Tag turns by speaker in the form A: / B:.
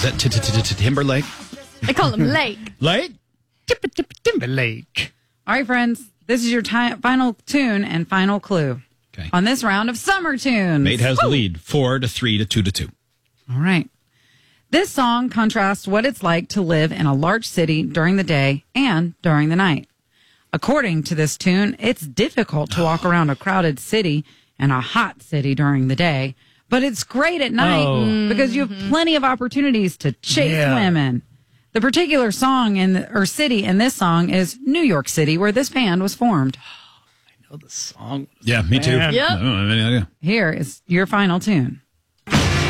A: that Timberlake?
B: I call him Lake.
A: Lake?
C: Timberlake.
D: All right, friends. This is your final tune and final clue.
A: Okay.
D: On this round of Summer Tunes.
A: Nate has the lead, 4-3 to 2-2.
D: All right. This song contrasts what it's like to live in a large city during the day and during the night. According to this tune, it's difficult to walk around a crowded city and a hot city during the day, but it's great at night because you have plenty of opportunities to chase women. The particular song or city in this song is New York City, where this band was formed.
C: I know the song.
A: Yeah, me too.
C: Man.
B: Yep.
A: I don't have any idea.
D: Here is your final tune.